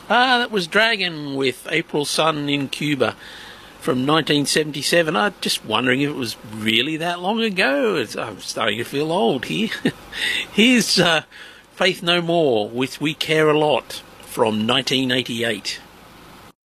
That was Dragon with April Sun in Cuba from 1977. I'm just wondering if it was really that long ago. I'm starting to feel old here. Here's Faith No More with We Care A Lot from 1988.